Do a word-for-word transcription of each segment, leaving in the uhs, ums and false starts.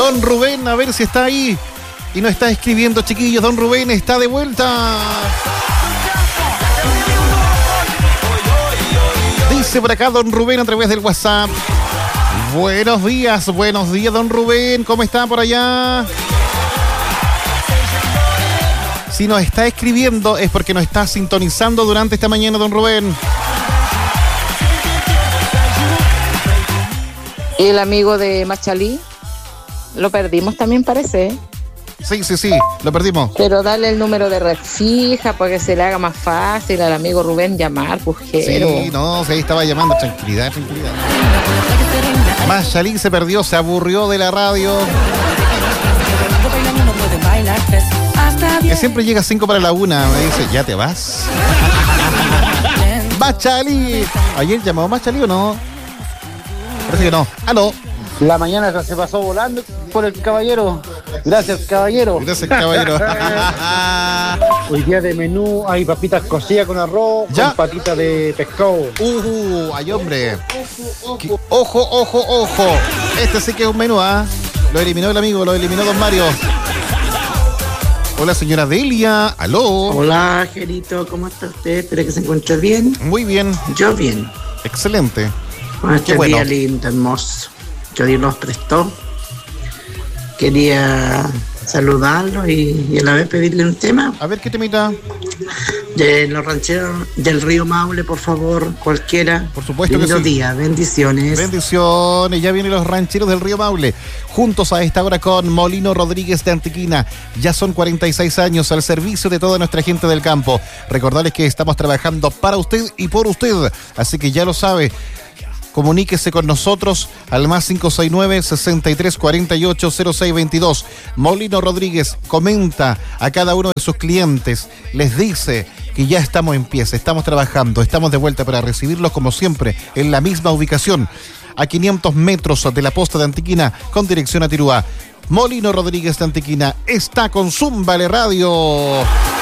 Don Rubén, a ver si está ahí y no está escribiendo, chiquillos. Don Rubén está de vuelta. Dice por acá Don Rubén a través del WhatsApp. Buenos días, buenos días, Don Rubén. ¿Cómo está por allá? Si nos está escribiendo es porque nos está sintonizando durante esta mañana, Don Rubén. ¿Y el amigo de Machalí? Lo perdimos también, parece. Sí, sí, sí, lo perdimos. Pero dale el número de red fija para que se le haga más fácil al amigo Rubén llamar, pujero. Sí, no, sí, estaba llamando. Tranquilidad, tranquilidad. Machalí se perdió, se aburrió de la radio. Que siempre llega a cinco para la una. Me dice, ¿ya te vas? Machalí. ¿Ayer llamó Machalí o no? Parece que no. Ah, no. La mañana se pasó volando por el caballero. Gracias, caballero. Gracias, caballero. Hoy día de menú hay papitas cocidas con arroz, ¿ya? Con patitas de pescado. Uh, ay, hombre. Ojo, ojo, ojo. Este sí que es un menú, ¿ah? ¿eh? Lo eliminó el amigo, lo eliminó Don Mario. Hola, señora Delia. Aló. Hola, Gerito. ¿Cómo está usted? Espero que se encuentre bien. Muy bien. Yo bien. Excelente. Bueno, este bueno. día lindo, hermoso, que Dios nos prestó. Quería saludarlo y, y a la vez pedirle un tema. A ver, ¿qué temita? De los rancheros del río Maule, por favor, cualquiera. Por supuesto que sí. Buenos días, bendiciones. Bendiciones, ya vienen los rancheros del río Maule. Juntos a esta hora con Molino Rodríguez de Antequina. Ya son cuarenta y seis años al servicio de toda nuestra gente del campo. Recordarles que estamos trabajando para usted y por usted. Así que ya lo sabe. Comuníquese con nosotros al más cinco seis nueve, sesenta y tres cuarenta y ocho, cero seis veintidós. Molino Rodríguez comenta a cada uno de sus clientes, les dice que ya estamos en pie, estamos trabajando, estamos de vuelta para recibirlos como siempre en la misma ubicación, a quinientos metros de la posta de Antequina con dirección a Tirúa. Molino Rodríguez de Antequina está con Zúmbale Radio.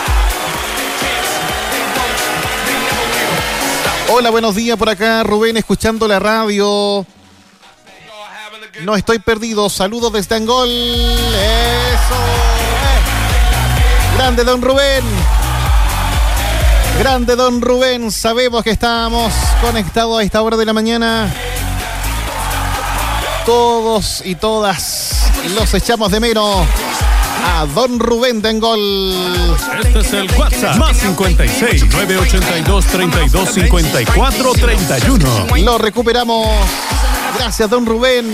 Hola, buenos días por acá, Rubén, escuchando la radio. No estoy perdido, saludos desde Angol. Eso. Grande Don Rubén. Grande Don Rubén, sabemos que estamos conectados a esta hora de la mañana. Todos y todas los echamos de menos. A Don Rubén de Angol. Este es el WhatsApp. Más cincuenta y seis, nueve ochenta y dos, treinta y dos, cincuenta y cuatro, treinta y uno. Lo recuperamos. Gracias, Don Rubén.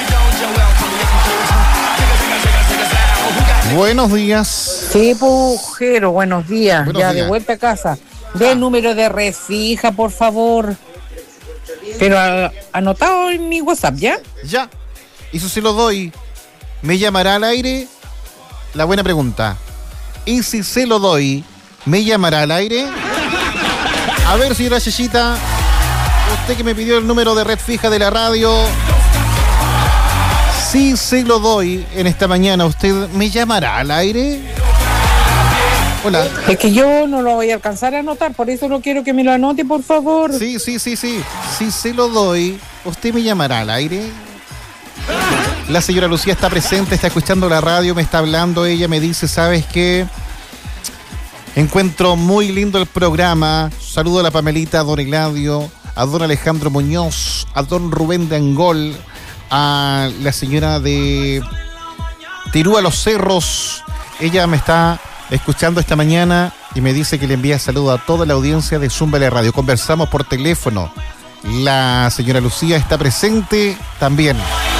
Buenos días. Sí, pujero, buenos días. Buenos ya días. De vuelta a casa. De el número de red fija, por favor. Pero a, anotado en mi WhatsApp, ¿ya? Ya. Eso se lo doy. ¿Me llamará al aire? La buena pregunta. ¿Y si se lo doy, me llamará al aire? A ver, señora Chechita, usted que me pidió el número de red fija de la radio, si se lo doy en esta mañana, ¿usted me llamará al aire? Hola. Es que yo no lo voy a alcanzar a anotar, por eso no quiero que me lo anote, por favor. Sí, sí, sí, sí. Si se lo doy, ¿usted me llamará al aire? La señora Lucía está presente, está escuchando la radio, me está hablando, ella me dice, ¿sabes qué? Encuentro muy lindo el programa. Saludo a la Pamelita, a don Eladio, a don Alejandro Muñoz, a don Rubén de Angol, a la señora de Tirúa Los Cerros. Ella me está escuchando esta mañana y me dice que le envía saludo a toda la audiencia de Zúmbale Radio. Conversamos por teléfono. La señora Lucía está presente también.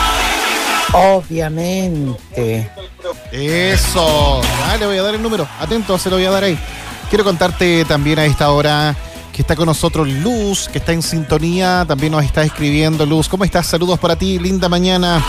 Obviamente. Eso. Ah, le voy a dar el número. Atento, se lo voy a dar ahí. Quiero contarte también a esta hora que está con nosotros Luz, que está en sintonía. También nos está escribiendo Luz. ¿Cómo estás? Saludos para ti. Linda mañana.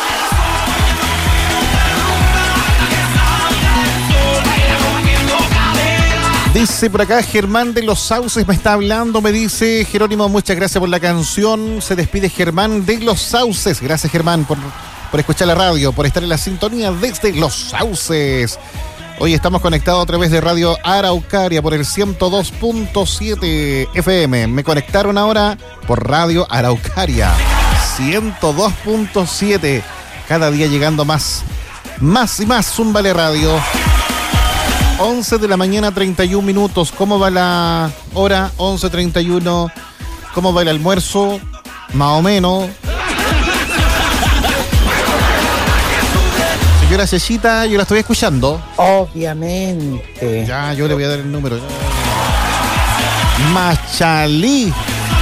Dice por acá Germán de Los Sauces me está hablando, me dice Jerónimo, muchas gracias por la canción. Se despide Germán de Los Sauces. Gracias, Germán, por, por escuchar la radio, por estar en la sintonía desde Los Sauces. Hoy estamos conectados a través de Radio Araucaria por el ciento dos punto siete F M. Me conectaron ahora por Radio Araucaria ciento dos punto siete. cada día llegando más, más y más Zúmbale Radio. once de la mañana, treinta y un minutos. ¿Cómo va la hora? once treinta y uno. ¿Cómo va el almuerzo? Más o menos. Señora Cechita, yo la estoy escuchando. Obviamente. Ya, yo le voy a dar el número. Machalí.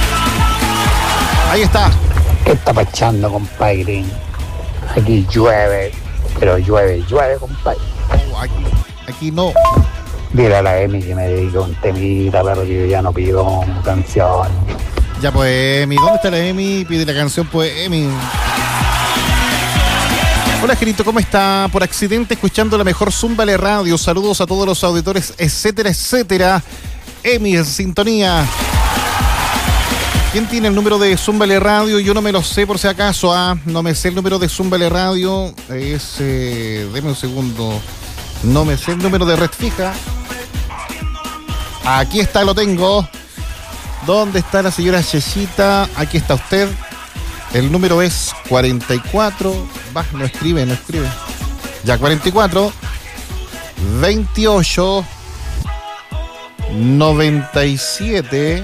Ahí está. ¿Qué está pachando, compadre? Aquí llueve, pero llueve, llueve, compadre. Oh, aquí, aquí no. Dile a la Emi que me dedique un temita, pero que yo ya no pido canción. Ya pues, Emi, ¿dónde está la Emi? Pide la canción, pues, Emi. Hola, Gerito, ¿cómo está? Por accidente escuchando la mejor Zúmbale Radio. Saludos a todos los auditores, etcétera, etcétera. Emi en sintonía. ¿Quién tiene el número de Zúmbale Radio? Yo no me lo sé por si acaso. Ah, no me sé el número de Zúmbale Radio. Es, eh, deme un segundo. No me sé el número de red fija. Aquí está, lo tengo. ¿Dónde está la señora Chechita? Aquí está usted. El número es cuarenta y cuatro. Va, no escribe, no escribe. Ya, cuarenta y cuatro, veintiocho, noventa y siete,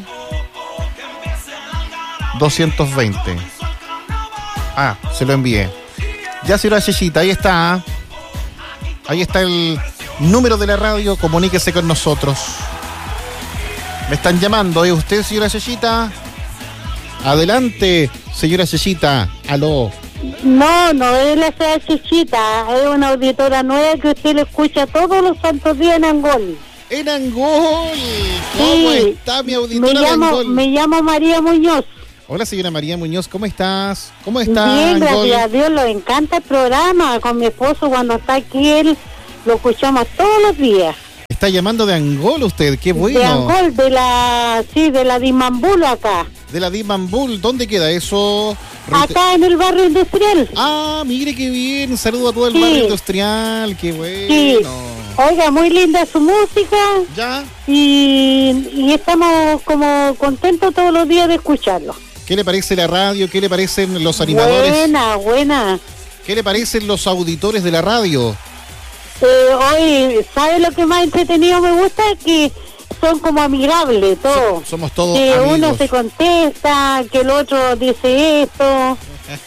doscientos veinte. Ah, se lo envié. Ya, señora Chechita, ahí está. Ahí está el número de la radio. Comuníquese con nosotros. Me están llamando. ¿Es usted, señora Chechita? Adelante, señora Chechita. Aló. No, no es la señora Chechita. Es una auditora nueva que usted le escucha todos los santos días en Angol. En Angol. ¿Cómo Sí, está mi auditora me de llamo, Angol? me llamo María Muñoz. Hola, señora María Muñoz. ¿Cómo estás? ¿Cómo está Bien, Angol? gracias a Dios. Lo encanta el programa. Con mi esposo, cuando está aquí, él lo escuchamos todos los días. Está llamando de Angol usted. Qué bueno. De Angol, de la, sí, de la Dimambula acá. De la Dimambul. ¿Dónde queda eso? Acá en el barrio industrial. Ah, mire qué bien. Saludo a todo el Sí. barrio industrial. Qué bueno. Sí. Oiga, muy linda su música. ¿Ya? Y, y estamos como contentos todos los días de escucharlo. ¿Qué le parece la radio? ¿Qué le parecen los animadores? Buena, buena. ¿Qué le parecen los auditores de la radio? Eh, hoy, ¿sabe lo que más entretenido me gusta? Que son como amigables todos. So- somos todos Que amigos. uno se contesta, que el otro dice esto.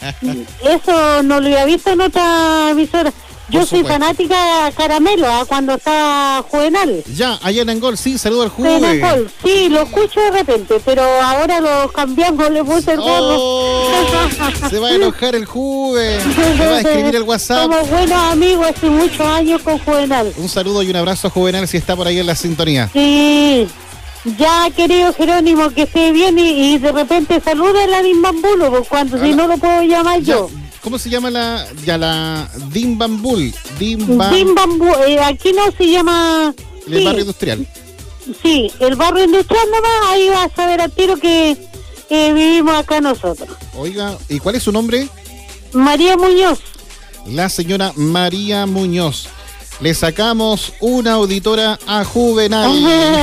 Eso no lo había visto en otra emisora. Yo Por soy supuesto. fanática a Caramelo, ¿ah? Cuando está Juvenal. Ya, allá en Angol, sí, saludo al En Juve. Angol, sí, lo escucho de repente, pero ahora lo cambiamos, le puse el gorro. Oh, se va a enojar el Juve. Me va a escribir el WhatsApp. Somos buenos amigos hace muchos años con Juvenal. Un saludo y un abrazo a Juvenal si está por ahí en la sintonía. Sí, ya querido Jerónimo, que esté bien y, y de repente saluda a la Dimbambulo, pues, cuando si no lo puedo llamar Ya, yo. ¿cómo se llama la ya la Dimbambul? Dimba, Dimbambu, eh, aquí no se llama... el sí, barrio industrial. sí, el barrio industrial nomás, ahí vas a ver al tiro que eh, vivimos acá nosotros. Oiga, ¿y cuál es su nombre? María Muñoz. La señora María Muñoz. Le sacamos una auditora a Juvenal.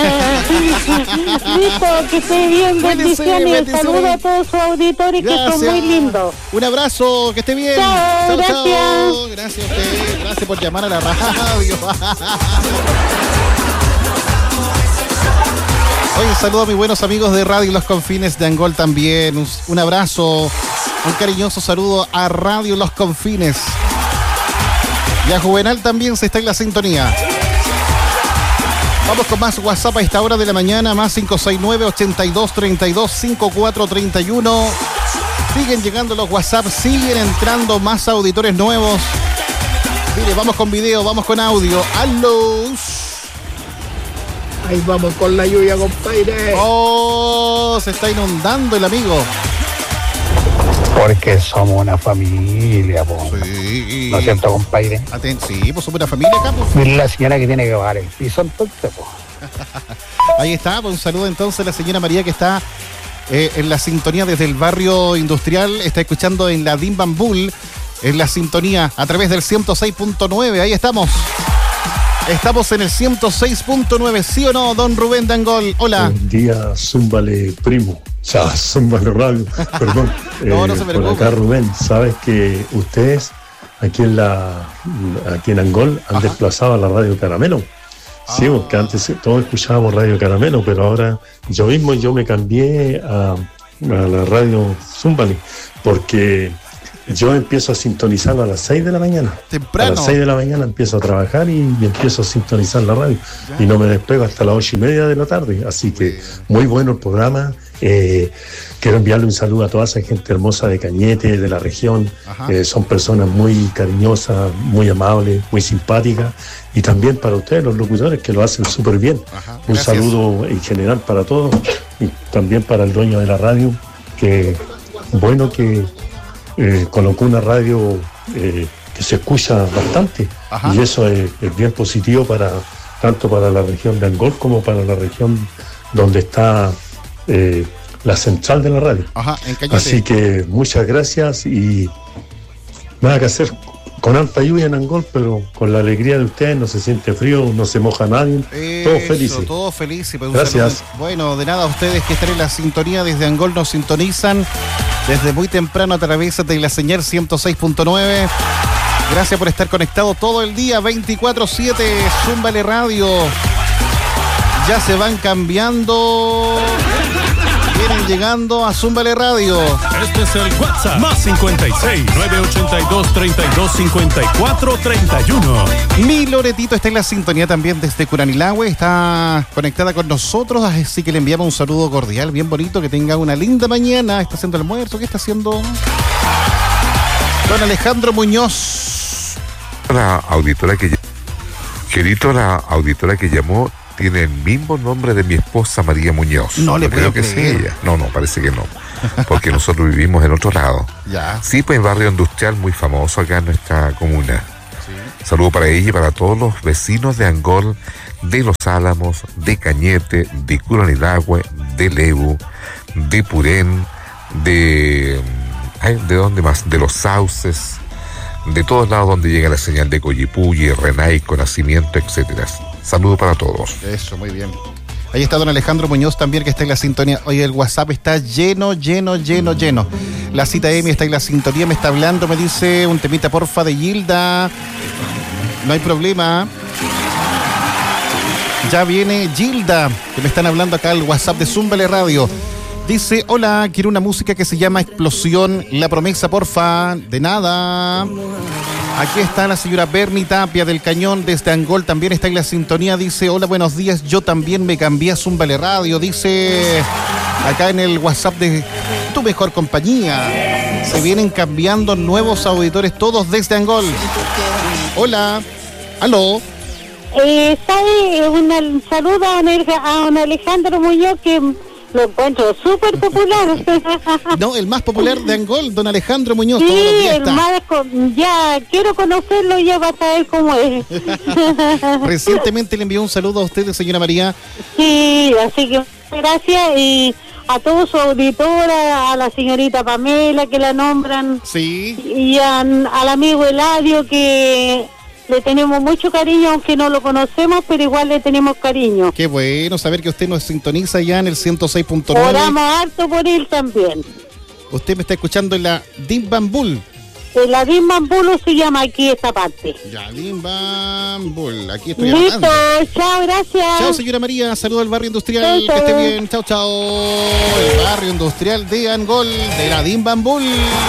Listo, que esté bien, Cuídense, bendiciones. bendiciones. Saludos a todos sus auditores que son muy lindos. Un abrazo, que esté bien. Chao, Chao, gracias. chao. Gracias a usted. Gracias por llamar a la radio. Oye, saludo a mis buenos amigos de Radio Los Confines de Angol también. Un, un abrazo, un cariñoso saludo a Radio Los Confines. Y a Juvenal también se está en la sintonía. Vamos con más WhatsApp a esta hora de la mañana, más cinco seis nueve, ochenta y dos, treinta y dos, cincuenta y cuatro treinta y uno. Siguen llegando los WhatsApp, siguen entrando más auditores nuevos. Mire, vamos con video, vamos con audio. ¡Aló! Ahí vamos con la lluvia, compadre. ¡Oh! Se está inundando el amigo. Porque somos una familia, po. Sí. ¿No es cierto, compadre? Aten- sí, pues somos una familia acá, pues. Mira la señora que tiene que bajar el piso, entonces, po. Ahí está, pues un saludo entonces a la señora María que está eh, en la sintonía desde el barrio industrial, está escuchando en la Dimbambul, en la sintonía a través del ciento seis punto nueve, ahí estamos. Estamos en el ciento seis punto nueve, ¿sí o no, don Rubén Dangol? Hola. Buen día, Zúmbale Primo. O sea, Zúmbale Radio, perdón. No, no Eh, se por preocupe. acá, Rubén, sabes que ustedes aquí en la aquí en Angol han Ajá. desplazado a la radio Caramelo. Ah. Sí, porque antes todos escuchábamos radio Caramelo, pero ahora yo mismo yo me cambié a, a la radio Zumbali, porque yo empiezo a sintonizar a las seis de la mañana. Temprano. A las seis de la mañana empiezo a trabajar y, y empiezo a sintonizar la radio. Ya. Y no me despego hasta las ocho y media de la tarde. Así que muy bueno el programa. Eh, quiero enviarle un saludo a toda esa gente hermosa de Cañete, de la región. Eh, son personas muy cariñosas, muy amables, muy simpáticas. Y también para ustedes, los locutores, que lo hacen súper bien. Ajá, un saludo en general para todos. Y también para el dueño de la radio, que bueno que Eh, colocó una radio eh, que se escucha bastante. Ajá. Y eso es, es bien positivo para tanto para la región de Angol como para la región donde está eh, la central de la radio. Ajá, en Así que muchas gracias y nada que hacer. Con alta lluvia en Angol, pero con la alegría de ustedes, no se siente frío, no se moja nadie, Eso, todos felices. Todos felices. Pues gracias. Bueno, de nada, ustedes que están en la sintonía desde Angol nos sintonizan desde muy temprano a través de la señal ciento seis punto nueve. Gracias por estar conectado todo el día, veinticuatro siete, Zúmbale Radio. Ya se van cambiando. Vienen llegando a Zúmbale Radio. Este es el WhatsApp. Más cincuenta y seis, nueve ochenta y dos, treinta y dos, cincuenta y cuatro, treinta y uno. Mi Loretito está en la sintonía también desde Curanilahue. Está conectada con nosotros, así que le enviamos un saludo cordial, bien bonito. Que tenga una linda mañana. Está haciendo el almuerzo. ¿Qué está haciendo? Don Alejandro Muñoz. La auditora que querido, la auditora que llamó tiene el mismo nombre de mi esposa María Muñoz. No le creo puedo que creer. sí ella. No, no, parece que no. Porque nosotros vivimos en otro lado. Ya. Sí, pues en barrio industrial muy famoso acá en nuestra comuna. Sí. Saludo para ella y para todos los vecinos de Angol, de Los Álamos, de Cañete, de Curanilahue, de Lebu, de Purén, de... Ay, ¿de dónde más? De Los Sauces, de todos lados donde llega la señal de Coyipulli, Renaico, Nacimiento, etcétera. Saludo para todos. Eso, muy bien. Ahí está don Alejandro Muñoz también, que está en la sintonía. Oye, el WhatsApp está lleno, lleno, lleno, lleno. La cita Emi está en la sintonía, me está hablando, me dice un temita porfa de Gilda. No hay problema. Ya viene Gilda, que me están hablando acá al WhatsApp de Zúmbale Radio. Dice, hola, quiero una música que se llama Explosión, La Promesa, porfa. De nada. Aquí está la señora Berni Tapia del Cañón desde Angol, también está en la sintonía. Dice, hola, buenos días, yo también me cambié a Zúmbale Radio. Dice, acá en el WhatsApp de Tu Mejor Compañía. Se vienen cambiando nuevos auditores, todos desde Angol. Hola, aló. Eh, ¿sabe? Un saludo a don Alejandro Muñoz, que lo encuentro súper popular. No, el más popular de Angol, don Alejandro Muñoz. Sí, todos los días el está. más, ya quiero conocerlo, ya va a saber cómo es. Recientemente le envió un saludo a usted, señora María. Sí, así que gracias y a todos sus auditores, a la señorita Pamela que la nombran. Sí. Y a, al amigo Eladio, que le tenemos mucho cariño, aunque no lo conocemos, pero igual le tenemos cariño. Qué bueno saber que usted nos sintoniza ya en el ciento seis punto nueve. Oramos harto por él también. Usted me está escuchando en la Dimbambul. En la Dimbambul se llama aquí esta parte. Ya, Dimbambul. Aquí estoy Listo, hablando. chao, gracias. Chao, señora María. Saludos al barrio industrial. Chao, chao. Que esté bien. Chao, chao. El barrio industrial de Angol, de la Dimbambul.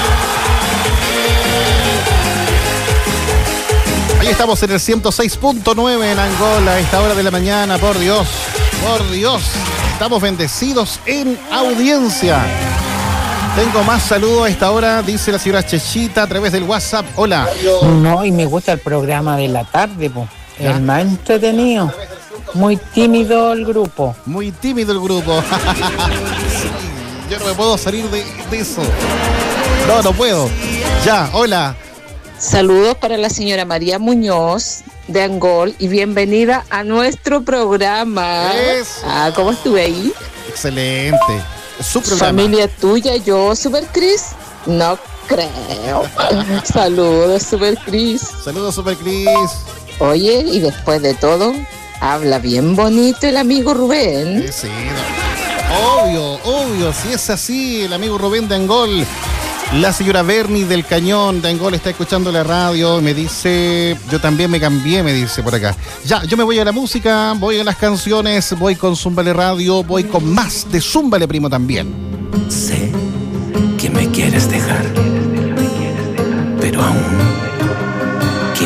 Ahí estamos en el ciento seis punto nueve en Angola a esta hora de la mañana. Por Dios, por Dios, estamos bendecidos en audiencia. Tengo más saludos a esta hora, dice la señora Chechita a través del WhatsApp. Hola. No, y me gusta el programa de la tarde, po. El más entretenido. Muy tímido el grupo. Muy tímido el grupo. Sí, yo no me puedo salir de, de eso. No, no puedo. Ya, hola. Saludos para la señora María Muñoz de Angol y bienvenida a nuestro programa. Eso. Ah, ¿cómo estuve ahí? Excelente. Su programa. Familia tuya, yo, Super Cris. No creo. Saludos, Super Cris. Saludos, Super Cris. Oye, y después de todo, habla bien bonito el amigo Rubén. Sí, sí. No. Obvio, obvio. Si es así, el amigo Rubén de Angol. La señora Bernie del Cañón de Angol está escuchando la radio. Me dice, yo también me cambié, me dice por acá. Ya, yo me voy a la música, voy a las canciones, voy con Zúmbale Radio, voy con más de Zúmbale Primo también. Sé que me quieres dejar.